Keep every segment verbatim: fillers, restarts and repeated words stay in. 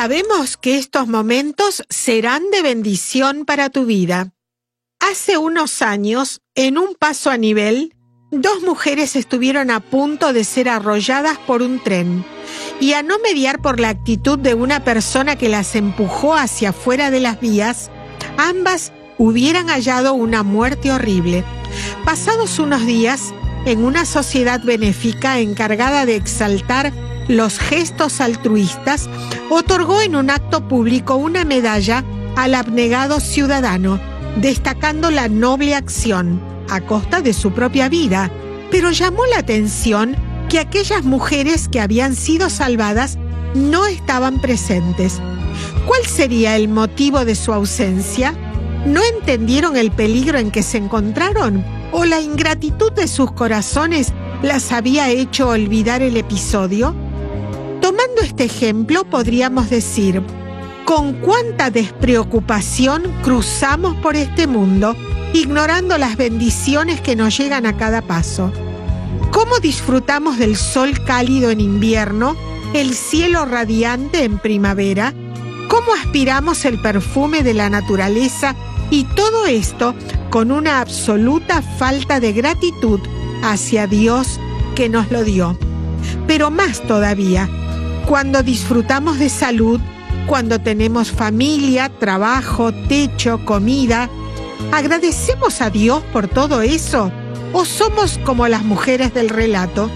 Sabemos que estos momentos serán de bendición para tu vida. Hace unos años, en un paso a nivel, dos mujeres estuvieron a punto de ser arrolladas por un tren, y a no mediar por la actitud de una persona que las empujó hacia afuera de las vías, ambas hubieran hallado una muerte horrible. Pasados unos días, en una sociedad benéfica encargada de exaltar los gestos altruistas, otorgó en un acto público una medalla al abnegado ciudadano, destacando la noble acción a costa de su propia vida. Pero llamó la atención que aquellas mujeres que habían sido salvadas no estaban presentes. ¿Cuál sería el motivo de su ausencia? ¿No entendieron el peligro en que se encontraron? ¿O la ingratitud de sus corazones las había hecho olvidar el episodio? Tomando este ejemplo, podríamos decir: con cuánta despreocupación cruzamos por este mundo, ignorando las bendiciones que nos llegan a cada paso. ¿Cómo disfrutamos del sol cálido en invierno, el cielo radiante en primavera? ¿Cómo aspiramos el perfume de la naturaleza? Y todo esto con una absoluta falta de gratitud hacia Dios que nos lo dio. Pero más todavía, cuando disfrutamos de salud, cuando tenemos familia, trabajo, techo, comida, ¿agradecemos a Dios por todo eso? ¿O somos como las mujeres del relato,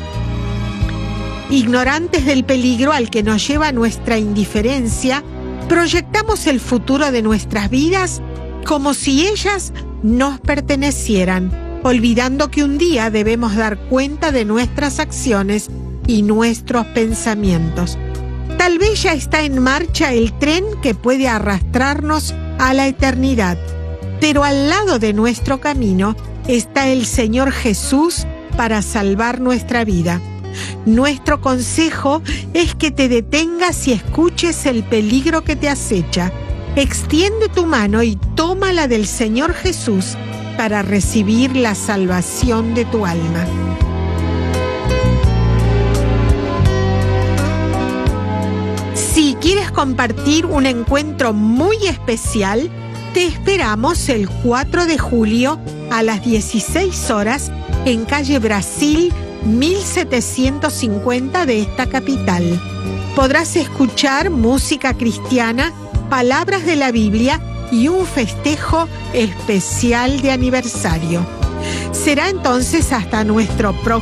ignorantes del peligro al que nos lleva nuestra indiferencia? Proyectamos el futuro de nuestras vidas como si ellas nos pertenecieran, olvidando que un día debemos dar cuenta de nuestras acciones y nuestros pensamientos. Tal vez ya está en marcha el tren que puede arrastrarnos a la eternidad, pero al lado de nuestro camino está el Señor Jesús para salvar nuestra vida. Nuestro consejo es que te detengas y escuches el peligro que te acecha. Extiende tu mano y tómala del Señor Jesús para recibir la salvación de tu alma. Si quieres compartir un encuentro muy especial, te esperamos el cuatro de julio a las dieciséis horas en calle Brasil mil setecientos cincuenta de esta capital. Podrás escuchar música cristiana, palabras de la Biblia y un festejo especial de aniversario. Será entonces hasta nuestro próximo